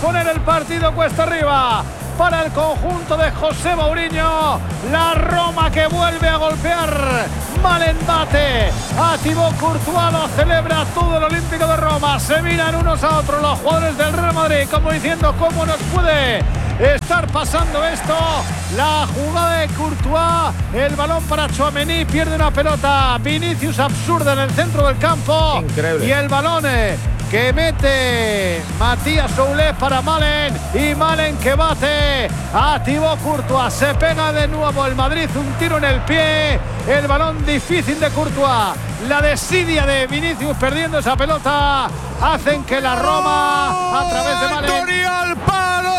poner el partido cuesta arriba para el conjunto de José Mourinho. La Roma que vuelve a golpear. Mal embate a Thibaut Courtois, lo celebra todo el Olímpico de Roma. Se miran unos a otros los jugadores del Real Madrid como diciendo cómo nos puede estar pasando esto. La jugada de Courtois, el balón para Tchouaméni, pierde una pelota Vinicius absurda en el centro del campo. Increíble. Y el balón que mete Matías Soulé para Malen, y Malen que bate a Thibaut Courtois. Se pega de nuevo el Madrid, un tiro en el pie, el balón difícil de Courtois, la desidia de Vinicius perdiendo esa pelota, hacen que la Roma a través de Malen. ¡Antonio al palo!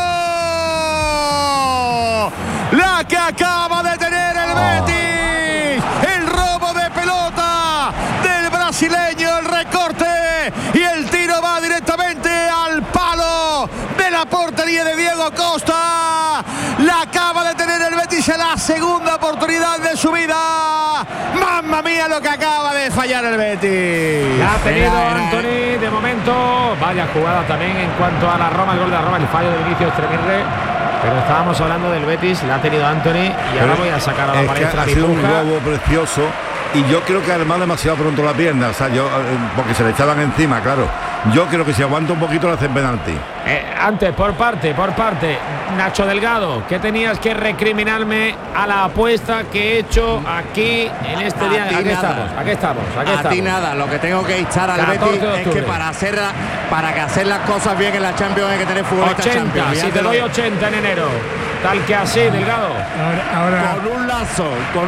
La que acaba de tener el Betis, el robo de pelota del brasileño, el recorte y el tiro va directamente al palo de la portería de Diego Costa. La acaba de tener el Betis en la segunda oportunidad de su vida. ¡Mamma mía lo que acaba de fallar el Betis! La ha tenido Antony de momento. Vaya jugada también en cuanto a la Roma, el gol de la Roma, el fallo de Vinicius es tremendo. Pero estábamos hablando del Betis, la ha tenido Antony y ahora voy a sacar a la palestra. Ha sido un robo precioso. Y yo creo que además demasiado pronto la pierna, o sea, porque se le echaban encima, claro. Yo creo que si aguanta un poquito le hacen penalti. Antes, por parte, Nacho Delgado, ¿qué tenías que recriminarme a la apuesta que he hecho aquí en este día? Aquí estamos. A ti nada, lo que tengo que instar al Betis es que para que hacer las cosas bien en la Champions hay que tener futbolistas 80, Champions. si te doy 80 en enero, tal que así, Delgado. Ahora con un lazo.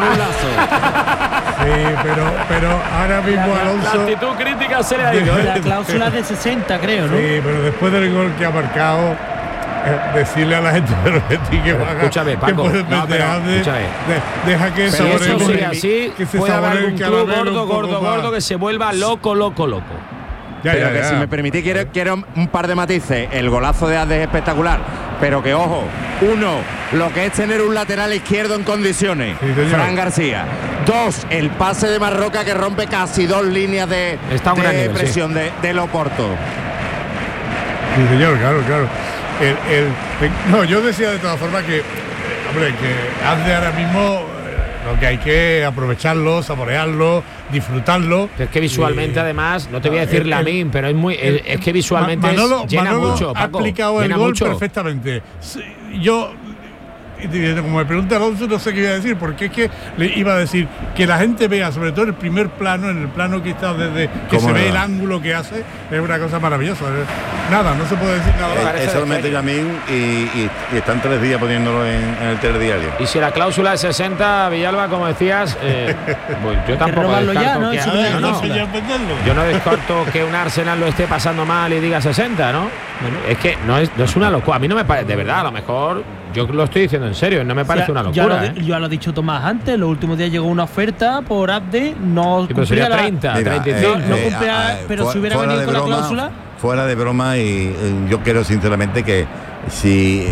Sí, pero ahora mismo Alonso. La actitud crítica se le ha ido. La cláusula de 60, creo, ¿no? Sí, pero después del gol que ha marcado, decirle a la gente de Betis que va a escúchame, Paco, deja que si eso sigue así, puede haber un club gordo que se vuelva loco. Pero que si me permitís, quiero un par de matices. El golazo de Ade es espectacular, pero que ojo, lo que es tener un lateral izquierdo en condiciones, Fran García. 2, el pase de Marroca que rompe casi 2 líneas de presión de Loporto. Sí, señor, claro. No, yo decía de todas formas que, hombre, que Ade ahora mismo lo que hay que aprovecharlo, saborearlo, disfrutarlo. Es que visualmente, además, no te voy a decir Lamine, pero es que visualmente llena mucho, Paco. Ha explicado el gol perfectamente. Yo, como me pregunta Alonso, no sé qué iba a decir, porque es que le iba a decir que la gente vea, sobre todo el primer plano, en el plano que está desde que se ve el ángulo que hace, es una cosa maravillosa. Nada, no se puede decir nada. Eso lo mete Lamine y están 3 días poniéndolo en el telediario. Y si la cláusula es 60, Villalba, como decías, pues yo tampoco descarto yo no descarto que un Arsenal lo esté pasando mal y diga 60, ¿no? Es que no es una locura. A mí no me parece, de verdad, a lo mejor yo lo estoy diciendo en serio, no me parece una locura. Ya lo ha dicho Tomás antes, los últimos días llegó una oferta por Abde, no cumplía 30, 35. No cumplía, pero si hubiera venido con la cláusula. Fuera de broma, y yo creo sinceramente que si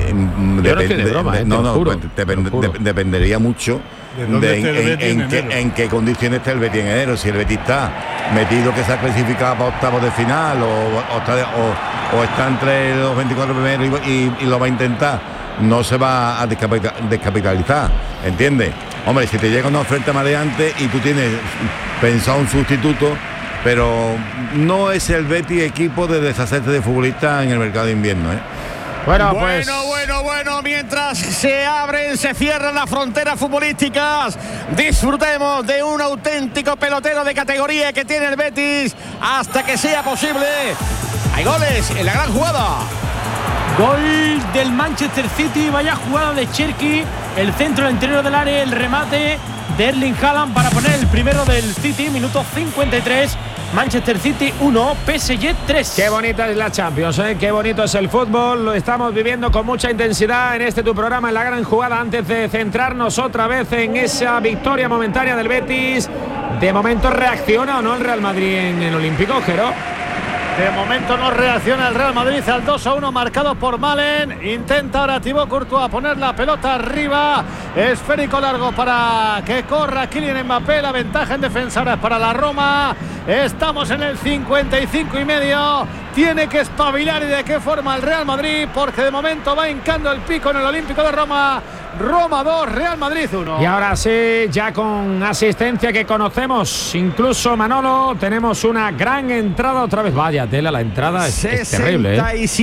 dependería mucho en qué condiciones está el Betis en enero. Si el Betis está metido, que se ha clasificado para octavos de final o está entre los 24 primeros y lo va a intentar, no se va a descapitalizar, ¿entiendes? Hombre, si te llega una oferta mareante y tú tienes pensado un sustituto, pero no es el Betis equipo de deshacerse de futbolistas en el mercado de invierno, ¿eh? Bueno, mientras se cierran las fronteras futbolísticas, disfrutemos de un auténtico pelotero de categoría que tiene el Betis hasta que sea posible. Hay goles en la gran jugada. Gol del Manchester City, vaya jugada de Cherki, el centro del interior del área, el remate de Erling Haaland para poner el primero del City, minuto 53. Manchester City 1, PSG 3. Qué bonita es la Champions, ¿eh? Qué bonito es el fútbol. Lo estamos viviendo con mucha intensidad en tu programa, en la gran jugada. Antes de centrarnos otra vez en esa victoria momentánea del Betis, de momento reacciona o no el Real Madrid en el Olímpico, Jero. De momento no reacciona el Real Madrid al 2-1 marcado por Malen. Intenta ahora Thibaut Courtois poner la pelota arriba. Esférico largo para que corra Kylian Mbappé. La ventaja en defensa ahora es para la Roma. Estamos en el 55,5. Tiene que espabilar, y de qué forma el Real Madrid, porque de momento va hincando el pico en el Olímpico de Roma. Roma 2, Real Madrid 1. Y ahora sí, ya con asistencia que conocemos, incluso Manolo, tenemos una gran entrada otra vez. Vaya tela, la entrada es terrible.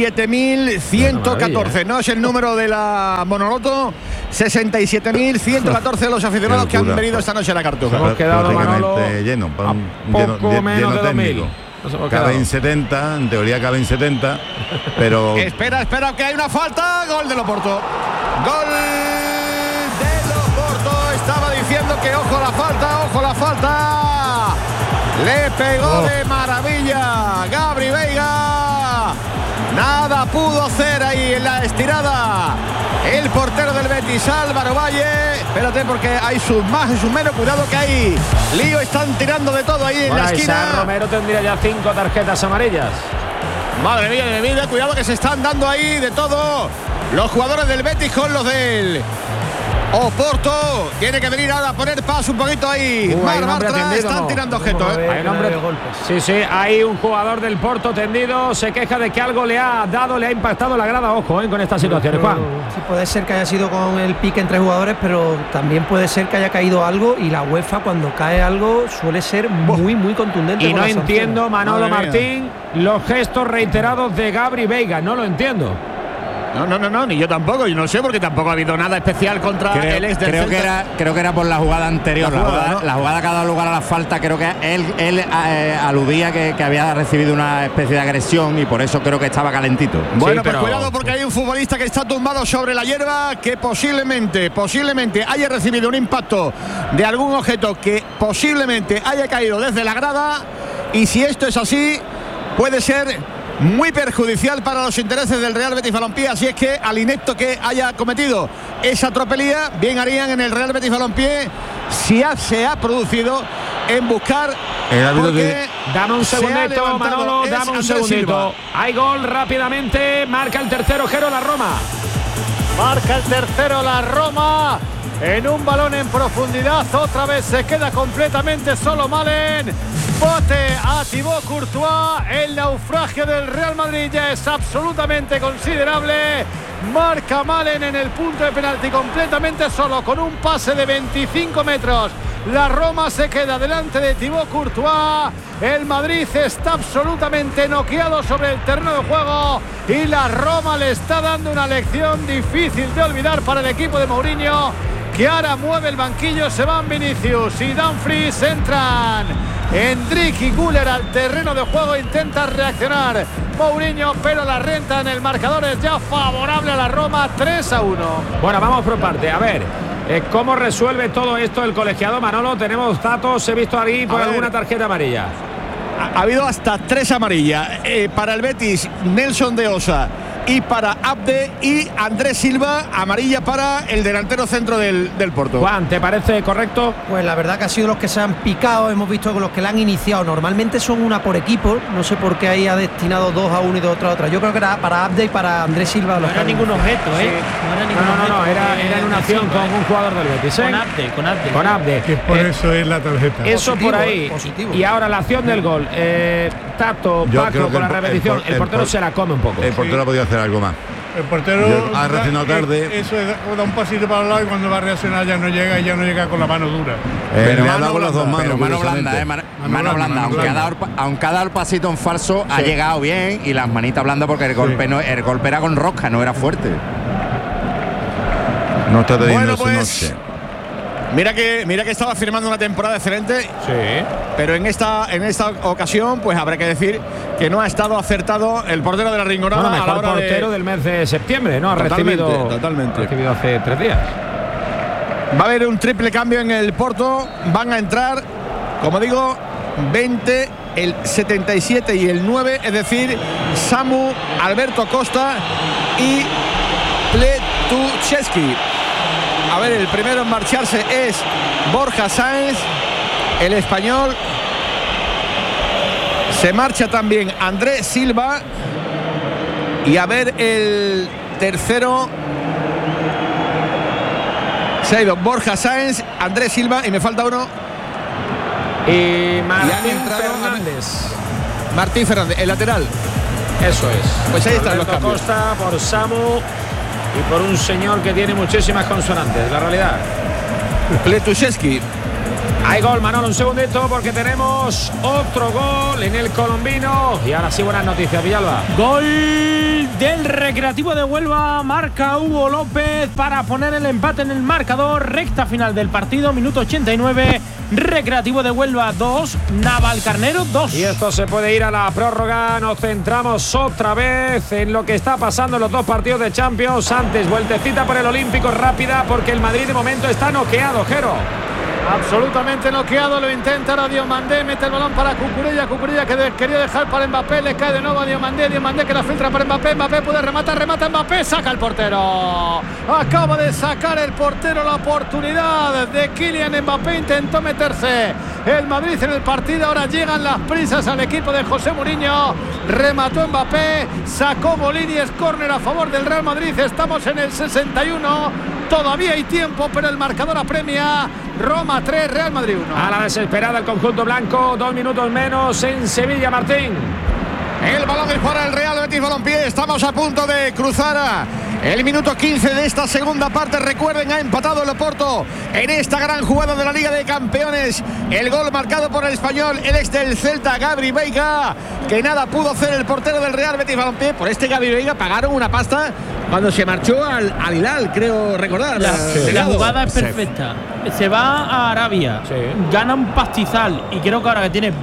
67.114, no es el número de la Monoloto. 67.114 de los aficionados que han venido esta noche a la Cartuja. Hemos quedado, Manolo, lleno, poco menos de 2.000. Caben 70, en teoría caben 70, pero... Espera, que hay una falta. Gol de Oporto. Gol de Oporto. Estaba diciendo que ojo la falta. Le pegó de maravilla Gabri Veiga. Nada pudo hacer ahí en la estirada el portero del Betis, Álvaro Valle. Espérate, porque hay sus más y sus menos. Cuidado que hay lío, están tirando de todo ahí en la esquina. Romero tendría ya 5 tarjetas amarillas. Madre mía de mi vida, cuidado que se están dando ahí de todo los jugadores del Betis con los del Oporto. Tiene que venir ahora a poner paso un poquito ahí. Están tirando objetos. Hay un hombre de golpes. Sí, hay un jugador del Porto tendido. Se queja de que algo le ha impactado la grada. Ojo, con estas situaciones, Juan. Sí, puede ser que haya sido con el pique entre jugadores, pero también puede ser que haya caído algo, y la UEFA, cuando cae algo, suele ser muy, muy contundente. Y no entiendo, Manolo Martín, los gestos reiterados de Gabri Veiga. No lo entiendo. No, ni yo tampoco. Yo no sé, porque tampoco ha habido nada especial contra el ex del Celta. Creo que era por la jugada anterior. La jugada que ha dado lugar a la falta. Creo que él aludía que había recibido una especie de agresión, y por eso creo que estaba calentito. Bueno, pues cuidado, porque hay un futbolista que está tumbado sobre la hierba, que posiblemente haya recibido un impacto de algún objeto que posiblemente haya caído desde la grada. Y si esto es así, puede ser muy perjudicial para los intereses del Real Betis Balompié. Así es que al inepto que haya cometido esa tropelía, bien harían en el Real Betis Balompié si se ha producido en buscar. Dame un segundito, Manolo, dame un segundito. Hay gol rápidamente, marca el tercero, Jero, la Roma. Marca el tercero la Roma en un balón en profundidad. Otra vez se queda completamente solo Malen. Bote a Thibaut Courtois. El naufragio del Real Madrid ya es absolutamente considerable. Marca Malen en el punto de penalti completamente solo, con un pase de 25 metros. La Roma se queda delante de Thibaut Courtois. El Madrid está absolutamente noqueado sobre el terreno de juego, y la Roma le está dando una lección difícil de olvidar para el equipo de Mourinho, que ahora mueve el banquillo. Se van Vinicius y Dumfries, entran Endrick y Güler al terreno de juego. Intenta reaccionar Mourinho, pero la renta en el marcador es ya favorable a la Roma, 3-1. Bueno, vamos por parte. A ver, ¿cómo resuelve todo esto el colegiado, Manolo? Tenemos datos, he visto ahí por alguna tarjeta amarilla. Ha habido hasta 3 amarillas. Para el Betis, Nelson de Osa, y para Abde y Andrés Silva, amarilla para el delantero centro del Porto. Juan, ¿te parece correcto? Pues la verdad que ha sido los que se han picado, hemos visto con los que la han iniciado. Normalmente son una por equipo, no sé por qué ahí ha destinado 2 a uno y 2 a otra. Yo creo que era para Abde y para Andrés Silva. No era ningún objeto, Sí. No, era en una acción con un jugador del Betis. Con Abde. Que por eso es la tarjeta. Eso positivo, por ahí. Positivo. Y ahora la acción del gol. Tato, Paco, con la repetición. El portero se la come un poco. El portero ha podido hacer algo más. El portero ha reaccionado tarde. Eso da un pasito para el lado, y cuando va a reaccionar ya no llega con la mano dura. Pero ha dado con las dos manos. Pero mano blanda, mano blanda. Aunque ha dado el pasito en falso, ha llegado bien, y las manitas blandas, porque el golpe era con rosca, no era fuerte. No está teniendo su noche. Mira que estaba firmando una temporada excelente. Sí. Pero en esta ocasión, pues habrá que decir que no ha estado acertado el portero de la Rinconada. Bueno, mejor portero del mes de septiembre, ¿no? Totalmente. Ha recibido hace 3 días. Va a haber un triple cambio en el Porto. Van a entrar, como digo, 20, el 77 y el 9, es decir, Samu, Alberto Costa y Pletucheski. A ver, el primero en marcharse es Borja Sáenz, el español. Se marcha también Andrés Silva. Y a ver el tercero. Se ha ido Borja Sáenz, Andrés Silva y me falta uno. Y Martín Fernández. Martín Fernández, el lateral. Eso es. Pues ahí están los cambios. Costa por Samu y por un señor que tiene muchísimas consonantes, la realidad. Pletuszewski. Hay gol, Manolo, un segundito, porque tenemos otro gol en el colombino. Y ahora sí, buenas noticias, Villalba. Gol del Recreativo de Huelva, marca Hugo López para poner el empate en el marcador. Recta final del partido, minuto 89. Recreativo de Huelva 2, Navalcarnero 2. Y esto se puede ir a la prórroga. Nos centramos otra vez en lo que está pasando en los dos partidos de Champions. Antes, vueltecita por el Olímpico rápida, porque el Madrid de momento está noqueado, Jero. Absolutamente noqueado, lo intenta ahora Diomandé, mete el balón para Cucurella que quería dejar para Mbappé, le cae de nuevo a Diomandé que la filtra para Mbappé puede rematar, remata Mbappé, saca el portero. Acaba de sacar el portero la oportunidad de Kylian Mbappé, intentó meterse el Madrid en el partido, ahora llegan las prisas al equipo de José Mourinho, remató Mbappé, sacó Molini, es córner a favor del Real Madrid, estamos en el 61, todavía hay tiempo, pero el marcador apremia. Roma 3, Real Madrid 1. A la desesperada el conjunto blanco, 2 minutos menos en Sevilla, Martín. El balón es para el Real Betis Balompié. Estamos a punto de cruzar el minuto 15 de esta segunda parte. Recuerden, ha empatado el Oporto en esta gran jugada de la Liga de Campeones. El gol marcado por el español, el ex del Celta, Gabri Veiga, que nada pudo hacer el portero del Real Betis Balompié. Por este Gabri Veiga pagaron una pasta cuando se marchó al Hilal, creo recordar. La jugada es perfecta. Se va a Arabia, gana un pastizal y creo que ahora que tiene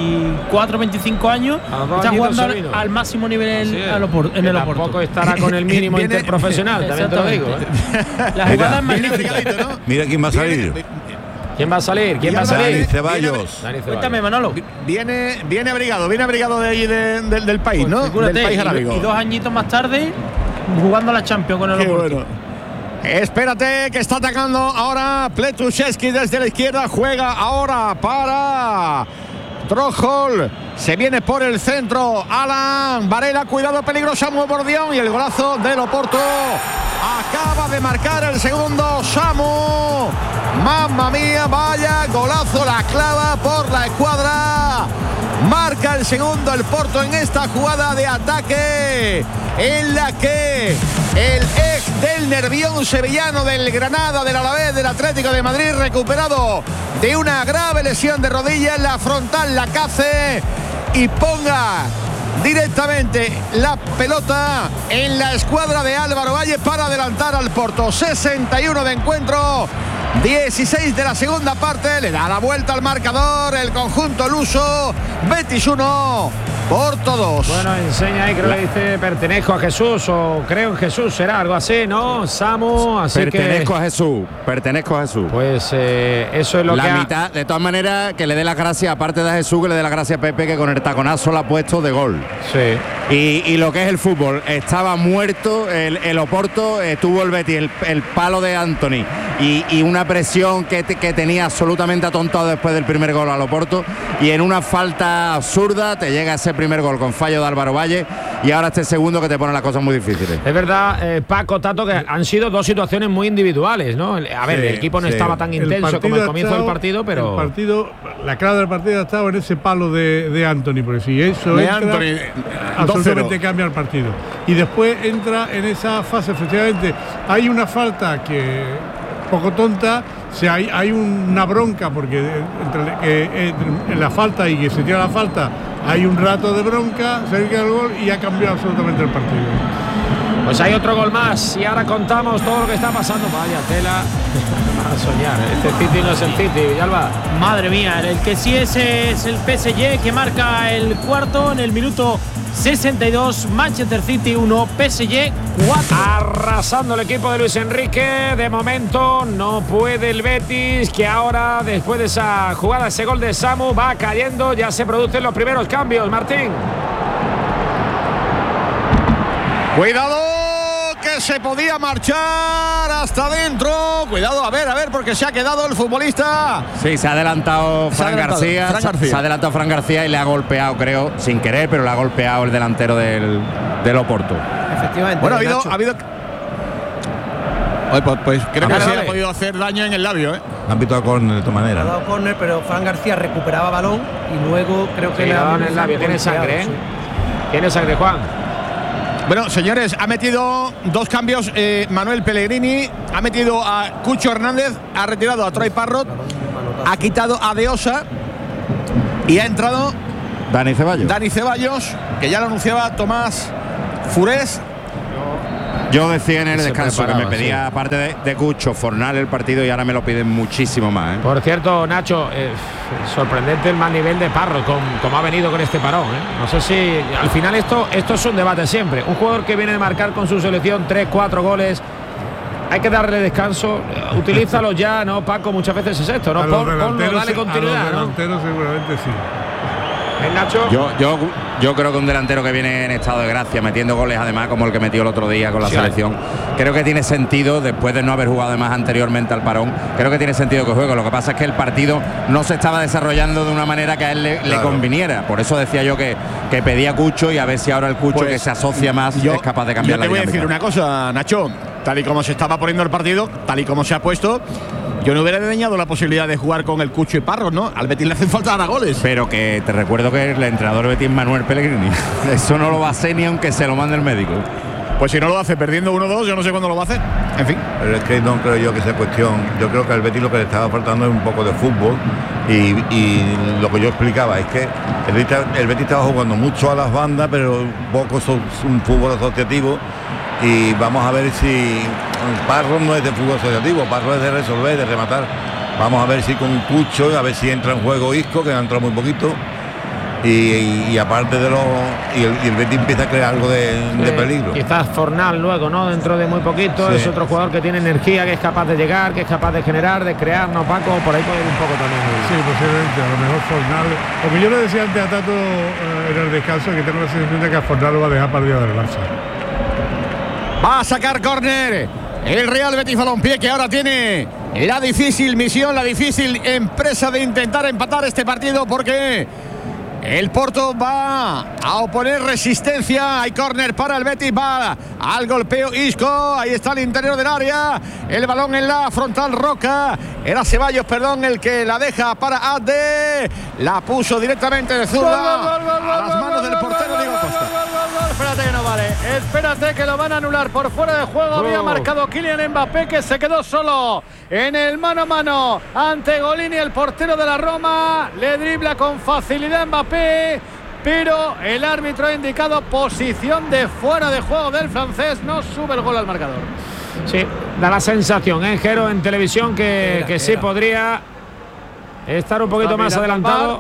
24, 25 años, está jugando al máximo nivel en el Oporto. Tampoco estará con el mínimo interprofesional, también te lo digo. La jugada es magnífica. Mira quién va a salir. ¿Quién va a salir? ¿Quién va a salir? Dani Ceballos. Cuéntame, Manolo. Viene abrigado de ahí del país, ¿no? Del país arábigo. Y 2 añitos más tarde jugando a la Champions con el Oporto. Bueno. Espérate, que está atacando ahora Pletuszewski desde la izquierda. Juega ahora para Drogol. Se viene por el centro Alan Varela. Cuidado, peligroso Samu Bordión. Y el golazo del Oporto. Acaba de marcar el segundo Samu. Mamma mía, vaya golazo. La clava por la escuadra. Marca el segundo el Porto en esta jugada de ataque, en la que el ex del Nervión sevillano, del Granada, del Alavés, del Atlético de Madrid, recuperado de una grave lesión de rodilla en la frontal, la cace y ponga directamente la pelota en la escuadra de Álvaro Valle para adelantar al Porto. 61 de encuentro, 16 de la segunda parte. Le da la vuelta al marcador el conjunto luso. Betis 1, Porto 2. Bueno, enseña ahí, creo que dice pertenezco a Jesús o creo en Jesús, será algo así, ¿no? Samu, así pertenezco a Jesús. Pues eso es lo la que mitad, de todas maneras, que le dé las gracias, aparte de Jesús, que le dé las gracias a Pepe, que con el taconazo la ha puesto de gol. Sí. Y lo que es el fútbol, estaba muerto el Oporto, tuvo el Betis, el palo de Anthony y una presión que tenía absolutamente atontado después del primer gol al Oporto, y en una falta absurda te llega ese primer gol con fallo de Álvaro Valle y ahora este segundo que te pone las cosas muy difíciles. Es verdad, Paco, Tato, que han sido dos situaciones muy individuales, ¿no? A ver, el equipo no estaba tan intenso como el comienzo del partido, pero la clave del partido ha estado en ese palo de Anthony, porque si eso de entra, Anthony, absolutamente cambia el partido. Y después entra en esa fase, efectivamente, hay una falta que poco tonta, hay una bronca porque en la falta y que se tira la falta hay un rato de bronca cerca del gol y ha cambiado absolutamente el partido. Pues hay otro gol más y ahora contamos todo lo que está pasando. Vaya tela para soñar. Este City no es el City, Villalba. Madre mía, el que sí es el PSG, que marca el cuarto en el minuto 62. Manchester City 1, PSG 4. Arrasando el equipo de Luis Enrique. De momento no puede el Betis, que ahora, después de esa jugada, ese gol de Samu, va cayendo. Ya se producen los primeros cambios, Martín. Cuidado, que que se podía marchar hasta adentro. Cuidado, a ver, porque se ha quedado el futbolista. Sí, se ha adelantado Fran García. Se ha adelantado Fran García y le ha golpeado, creo, sin querer, pero le ha golpeado el delantero del Oporto. Efectivamente. Bueno, ha habido. Pues creo que se ha podido hacer daño en el labio, ¿eh? Han pitado córner de todas maneras. Ha dado córner, pero Fran García recuperaba balón y luego creo que le ha dado en el labio. Tiene sangre, ¿eh? Sí. Tiene sangre, Juan. Bueno, señores, ha metido 2 cambios Manuel Pellegrini. Ha metido a Cucho Hernández, ha retirado a Troy Parrott, ha quitado a De Osa y ha entrado Dani Ceballos, que ya lo anunciaba Tomás Furés. Yo decía en el descanso que me pedía, aparte de Cucho, Fornal el partido, y ahora me lo piden muchísimo más, ¿eh? Por cierto, Nacho, sorprendente el mal nivel de Parro, como ha venido con este parón, ¿eh? No sé si al final esto es un debate siempre. Un jugador que viene de marcar con su selección 3-4 goles, hay que darle descanso, utilízalo ya, ¿no, Paco? Muchas veces es esto, ¿no? Ponlo, dale continuidad, ¿no? Seguramente sí. Nacho. Yo creo que un delantero que viene en estado de gracia, metiendo goles además como el que metió el otro día con la selección, creo que tiene sentido, después de no haber jugado además anteriormente al parón, creo que tiene sentido que juegue. Lo que pasa es que el partido no se estaba desarrollando de una manera que a él le conviniera. Por eso decía yo que pedía Cucho, y a ver si ahora el Cucho, que se asocia más, es capaz de cambiar la dinámica. Yo te voy a decir una cosa, Nacho, tal y como se estaba poniendo el partido, tal y como se ha puesto, yo no hubiera desdeñado la posibilidad de jugar con el Cucho y Parros, ¿no? Al Betis le hacen falta dar goles. Pero que te recuerdo que el entrenador de Betis, Manuel Pellegrini, eso no lo va a hacer ni aunque se lo mande el médico. Pues si no lo hace perdiendo 1-2, yo no sé cuándo lo va a hacer. En fin. Pero es que no creo yo que sea cuestión. Yo creo que al Betis lo que le estaba faltando es un poco de fútbol. Y lo que yo explicaba es que el Betis estaba jugando mucho a las bandas, pero poco un fútbol asociativo. Y vamos a ver si Parro no es de fútbol asociativo, Parro es de resolver, de rematar. Vamos a ver si con Cucho, a ver si entra en juego Isco, que ha entrado muy poquito. Y aparte de el Betis empieza a crear algo de peligro. Quizás Fornal luego, ¿no? Dentro de muy poquito, es otro jugador que tiene energía, que es capaz de llegar, que es capaz de generar, de crear, ¿no, Paco? Por ahí puede ir un poco también. Sí, posiblemente, a lo mejor Fornal. Porque yo le decía antes a Tato en el descanso que tengo la sensación de que a Fornal lo va a dejar para el día del Barça. Va a sacar córner el Real Betis Balompié, que ahora tiene la difícil misión, la difícil empresa de intentar empatar este partido, porque el Porto va a oponer resistencia. Hay córner para el Betis, va al golpeo Isco, ahí está el interior del área, el balón en la frontal Roca, era Ceballos, perdón, el que la deja para Ade, la puso directamente de zurda a las manos del portero Diego Costa. Espérate que no vale, espérate que lo van a anular por fuera de juego. Había marcado Kylian Mbappé, que se quedó solo en el mano a mano ante Golini, el portero de la Roma. Le dribla con facilidad Mbappé, pero el árbitro ha indicado posición de fuera de juego del francés. No sube el gol al marcador. Sí, da la sensación, Jero, en televisión que sí podría estar un poquito más adelantado.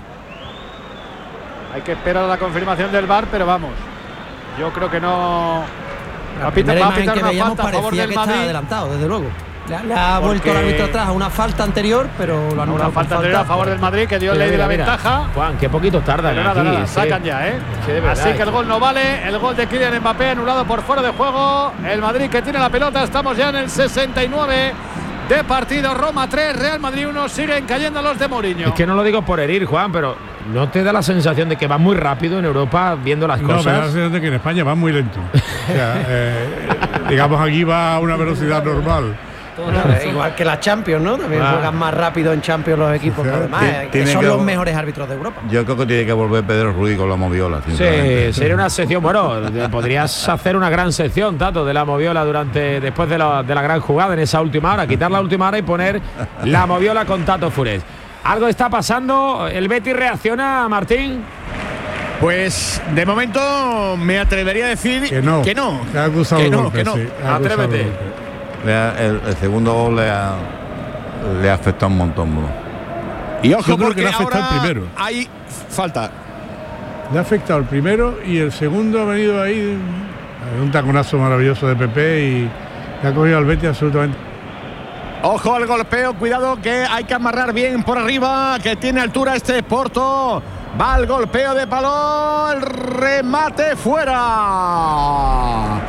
Hay que esperar a la confirmación del VAR, pero vamos, yo creo que no. La primera imagen que veíamos parecía que estaba adelantado, desde luego. Le ha vuelto el árbitro atrás a una falta anterior, pero lo anula. Una falta anterior a favor del Madrid, que dio ley de la ventaja. Juan, qué poquito tarda. Pero nada, sacan ya, ¿eh? Así que el gol no vale. El gol de Kylian Mbappé anulado por fuera de juego. El Madrid que tiene la pelota. Estamos ya en el 69 de partido. Roma 3, Real Madrid 1. Siguen cayendo los de Mourinho. Es que no lo digo por herir, Juan, pero ¿no te da la sensación de que va muy rápido en Europa viendo las cosas? No, me da la sensación de que en España va muy lento. O sea, digamos, aquí va a una velocidad normal. Igual que la Champions, ¿no? También juegan más rápido en Champions los equipos. Además, que son los mejores árbitros de Europa. Yo creo que tiene que volver Pedro Ruiz con la moviola. Sí, sería una sección. Bueno, podrías hacer una gran sección, Tato, de la moviola después de la gran jugada en esa última hora. Quitar la última hora y poner la moviola con Tato Furés. Algo está pasando. ¿El Betis reacciona, Martín? Pues de momento me atrevería a decir que no. Que ha acusado que no, golpe, que no. Sí, Atrévete. El segundo gol le ha afectado un montón, bro. Y ojo, yo creo porque que le ha afectado el primero. Hay falta. Le ha afectado el primero y el segundo ha venido ahí un taconazo maravilloso de Pepe y le ha cogido al Betis absolutamente. Ojo al golpeo, cuidado que hay que amarrar bien por arriba, que tiene altura este Porto. Va al golpeo de Paló, el remate fuera.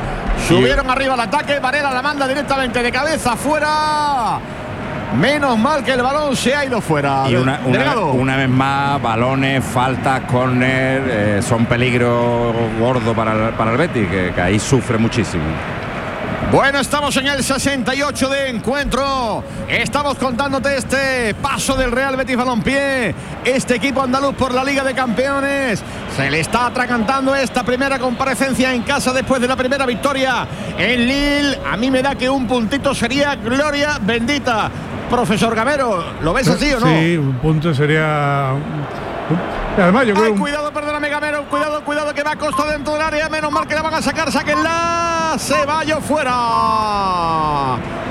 Subieron arriba al ataque. Varela la manda directamente de cabeza fuera. Menos mal que el balón se ha ido fuera. Y una vez más, balones, faltas, córner, son peligro gordo para el Betis, que ahí sufre muchísimo. Bueno, estamos en el 68 de encuentro. Estamos contándote este paso del Real Betis Balompié. Este equipo andaluz por la Liga de Campeones. Se le está atragantando esta primera comparecencia en casa después de la primera victoria en Lille. A mí me da que un puntito sería gloria bendita. Profesor Gamero, ¿lo ves así o no? Sí, un punto sería... Además, yo creo cuidado, perdóname, Gamero. Cuidado, que va a costa dentro del área. Menos mal que la van a sacar. Sáquenla. Ceballos fuera.